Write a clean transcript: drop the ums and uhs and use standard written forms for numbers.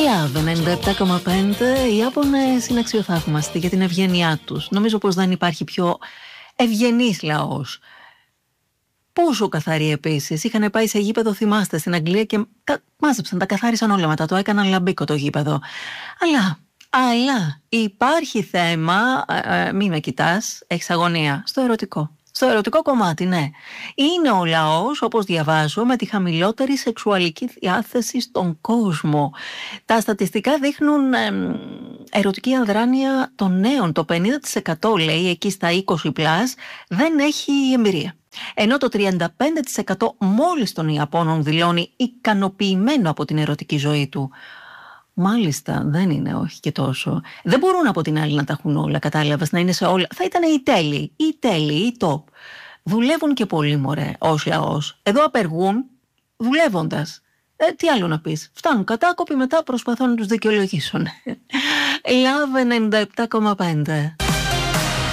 Love 97,5. Οι Ιάπωνες είναι αξιοθαύμαστοι για την ευγένειά τους. Νομίζω πως δεν υπάρχει πιο ευγενής λαός. Πόσο καθαροί επίσης. Είχαν πάει σε γήπεδο, θυμάστε, στην Αγγλία και μάζεψαν, τα καθάρισαν όλα μετά. Το έκαναν λαμπίκο το γήπεδο. Αλλά υπάρχει θέμα, μη με κοιτάς, έχεις αγωνία, στο ερωτικό. Στο ερωτικό κομμάτι, ναι. Είναι ο λαός, όπως διαβάζω, με τη χαμηλότερη σεξουαλική διάθεση στον κόσμο. Τα στατιστικά δείχνουν ερωτική αδράνεια των νέων. Το 50% λέει, εκεί στα 20+, δεν έχει εμπειρία. Ενώ το 35% μόλις των Ιαπώνων δηλώνει ικανοποιημένο από την ερωτική ζωή του. Μάλιστα, δεν είναι όχι και τόσο. Δεν μπορούν από την άλλη να τα έχουν όλα, κατάλαβες, να είναι σε όλα. Θα ήταν οι τέλειοι, οι top. Δουλεύουν και πολύ, μωρέ, ως λαός. Εδώ απεργούν δουλεύοντας. Τι άλλο να πεις. Φτάνουν κατάκοποι, μετά προσπαθούν να τους δικαιολογήσουν. Love 97,5.